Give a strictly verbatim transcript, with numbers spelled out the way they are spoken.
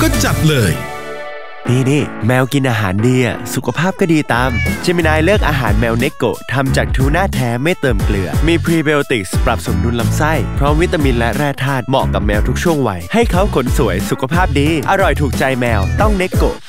ก็จัดเลยนี่นี่แมวกินอาหารดีอ่ะสุขภาพก็ดีตามเจมินายเลือกอาหารแมวเนโกะทำจากทูน่าแท้ไม่เติมเกลือมีพรีไบโอติกส์ปรับสมดุลลำไส้พร้อมวิตามินและแร่ธาตุเหมาะกับแมวทุกช่วงวัยให้เขาขนสวยสุขภาพดีอร่อยถูกใจแมวต้องเนโกะ